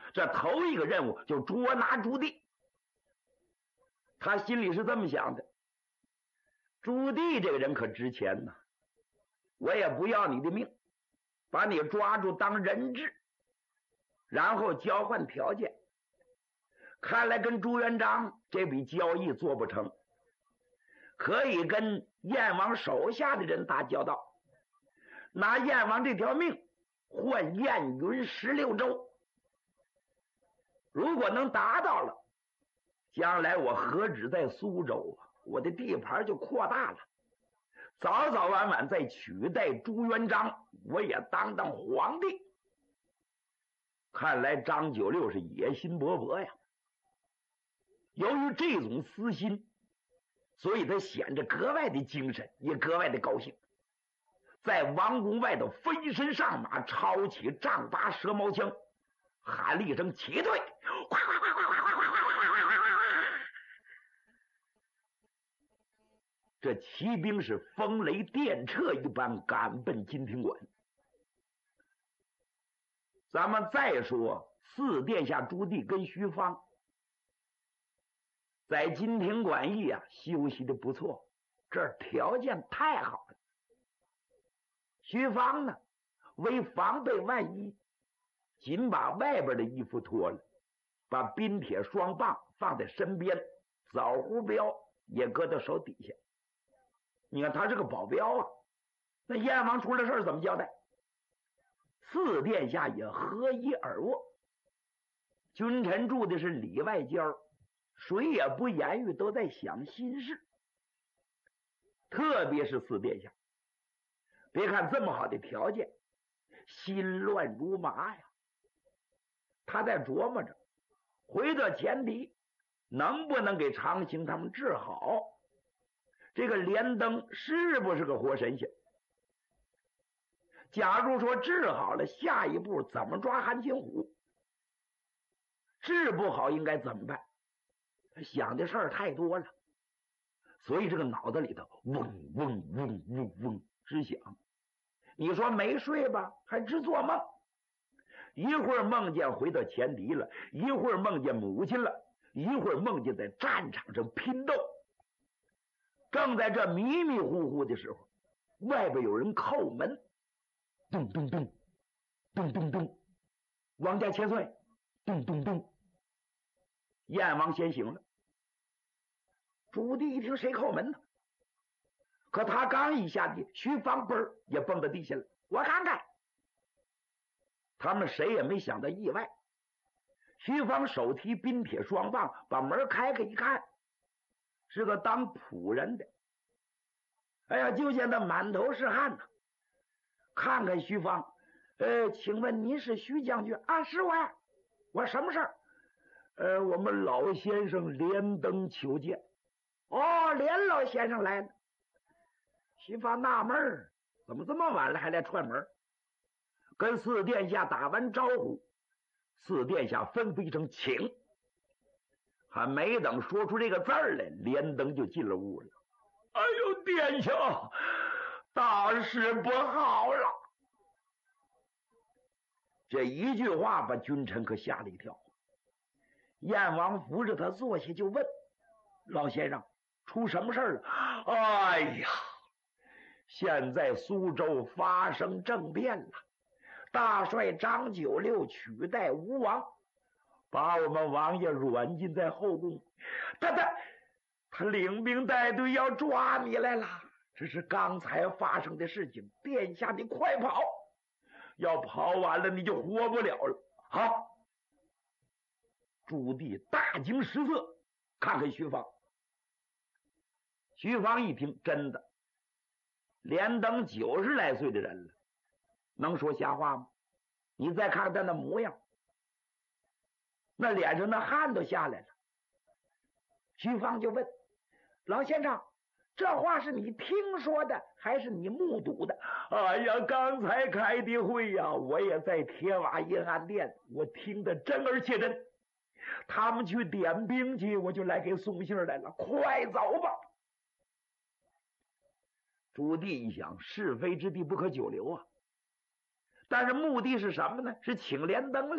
这头一个任务就捉拿朱棣。他心里是这么想的，朱棣这个人可值钱呐，我也不要你的命，把你抓住当人质，然后交换条件。看来跟朱元璋这笔交易做不成，可以跟燕王手下的人打交道，拿燕王这条命换燕云16州。如果能达到了，将来我何止在苏州啊，我的地盘就扩大了，早早晚晚再取代朱元璋，我也当皇帝。看来张九六是野心勃勃呀。由于这种私心，所以他显得格外的精神，也格外的高兴。在王宫外头飞身上马，抄起丈八蛇矛枪，喊了一声齐队，这骑兵是风雷电掣一般赶奔金庭馆。咱们再说四殿下朱棣跟徐芳在金庭馆驿休息的不错，这儿条件太好了。徐芳呢，为防备万一，仅把外边的衣服脱了，把冰铁双棒放在身边，枣胡镖也搁到手底下。你看他是个保镖啊，那燕王出了事怎么交代？四殿下也合衣而卧，君臣住的是里外间，谁也不言语，都在想心事。特别是四殿下，别看这么好的条件，心乱如麻呀。他在琢磨着回到前敌能不能给长兴他们治好。这个连登是不是个活神仙？假如说治好了，下一步怎么抓韩擒虎？治不好应该怎么办？想的事儿太多了，所以这个脑子里头嗡嗡嗡嗡嗡直响。你说没睡吧，还直做梦，一会儿梦见回到前敌了，一会儿梦见母亲了，一会儿梦见在战场上拼斗。正在这迷迷糊糊的时候，外边有人叩门，咚咚咚咚咚咚，王家千岁，咚咚咚。燕王先醒了。朱棣一听谁叩门呢？可他刚一下地，徐芳嘣也蹦到地下了。我看看，他们谁也没想到意外。徐芳手提冰铁双棒，把门开开一看，是个当仆人的。哎呀，就见他满头是汗呐。看看徐芳，请问您是徐将军啊？是我。我什么事儿？我们老先生连登求见。哦，连老先生来了。徐芳纳闷儿，怎么这么晚了还来串门？跟四殿下打完招呼，四殿下吩咐一声请，还没等说出这个字儿来，连登就进了屋了。哎呦，殿下，大事不好了！这一句话把君臣可吓了一跳。燕王扶着他坐下就问：老先生，出什么事了？哎呀，现在苏州发生政变了，大帅张九六取代吴王，把我们王爷软禁在后宫。他领兵带队要抓你来了，这是刚才发生的事情，殿下你快跑，要跑完了你就活不了了。好，朱棣大惊失色，看看徐芳。徐芳一听，真的，连登90来岁的人了，能说瞎话吗？你再看看他那模样，那脸上的汗都下来了。徐芳就问：老先生，这话是你听说的还是你目睹的？哎呀，刚才开的会呀，我也在铁瓦银安殿，我听得真而且真。他们去点兵去，我就来给送信来了，快走吧。朱棣一想，是非之地不可久留啊，但是目的是什么呢？是请连登